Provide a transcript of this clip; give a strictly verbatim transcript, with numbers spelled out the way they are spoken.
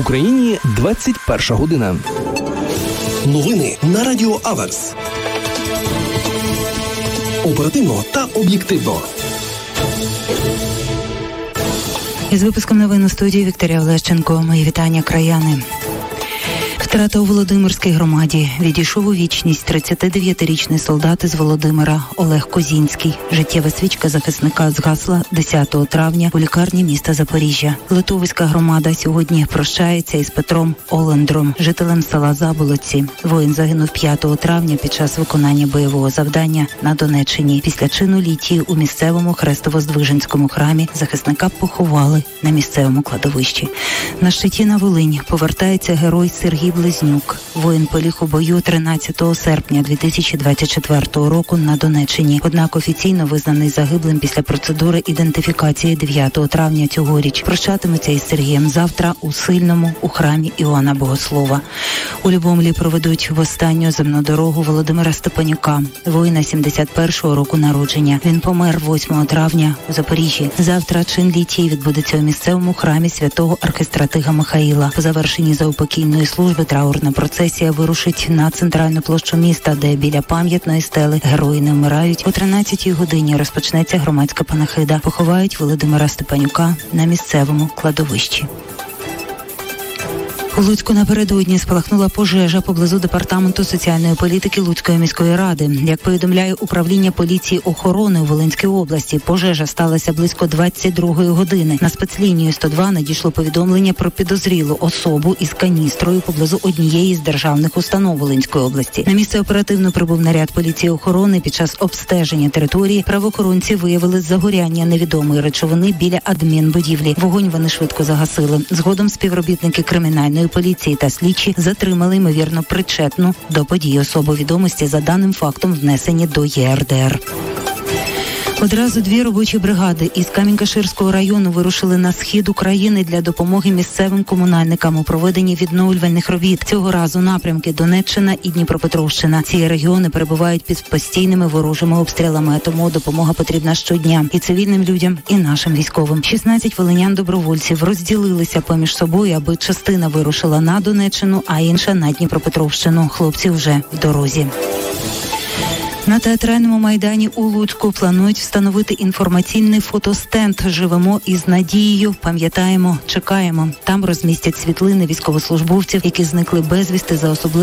Україні двадцять перша година. Новини на Радіо Аверс. Оперативно та об'єктивно. Із випуском новин у студії Вікторія Олещенко. Мої вітання, краяни. Втрата у Володимирській громаді. Відійшов у вічність тридцятидев'ятирічний солдат із Володимира Олег Козінський. Життєва свічка захисника згасла десятого травня у лікарні міста Запоріжжя. Литовська громада сьогодні прощається із Петром Олендром, жителем села Заболотці. Воїн загинув п'ятого травня під час виконання бойового завдання на Донеччині. Після чину літії у місцевому Хрестово-Здвиженському храмі захисника поховали на місцевому кладовищі. На щиті на Волинь повертається герой Сергій Близнюк. Воїн поліг у бою тринадцятого серпня дві тисячі двадцять четвертого року на Донеччині. Однак офіційно визнаний загиблим після процедури ідентифікації дев'ятого травня цьогоріч. Прощатиметься із Сергієм завтра у Сильному у храмі Іоанна Богослова. У Любомлі проведуть в останню земну дорогу Володимира Степанюка, воїна сімдесят першого року народження. Він помер восьмого травня у Запоріжжі. Завтра чин літії відбудеться у місцевому храмі святого архистратига Михаїла. По завершенні заупокійної служби траурна процесія вирушить на центральну площу міста, де біля пам'ятної стели «Герої не вмирають» о тринадцятій годині розпочнеться громадська панахида. Поховають Володимира Степанюка на місцевому кладовищі. У Луцьку напередодні спалахнула пожежа поблизу департаменту соціальної політики Луцької міської ради. Як повідомляє управління поліції охорони у Волинській області, пожежа сталася близько двадцять другої години. На спецлінію сто два надійшло повідомлення про підозрілу особу із каністрою поблизу однієї з державних установ Волинської області. На місце оперативно прибув наряд поліції охорони. Під час обстеження території правоохоронці виявили загоряння невідомої речовини біля адмінбудівлі. Вогонь вони швидко загасили. Згодом співробітники кримінальної поліції та слідчі затримали ймовірно причетну до події особу. Відомості за даним фактом внесені до Є Ер Де Ер. Одразу дві робочі бригади із Камінь-Каширського району вирушили на схід України для допомоги місцевим комунальникам у проведенні відновлювальних робіт. Цього разу напрямки Донеччина і Дніпропетровщина. Ці регіони перебувають під постійними ворожими обстрілами, тому допомога потрібна щодня і цивільним людям, і нашим військовим. шістнадцять волинян-добровольців розділилися поміж собою, аби частина вирушила на Донеччину, а інша на Дніпропетровщину. Хлопці вже в дорозі. На театральному майдані у Луцьку планують встановити інформаційний фотостенд «Живемо із надією, пам'ятаємо, чекаємо». Там розмістять світлини військовослужбовців, які зникли безвісти за особливо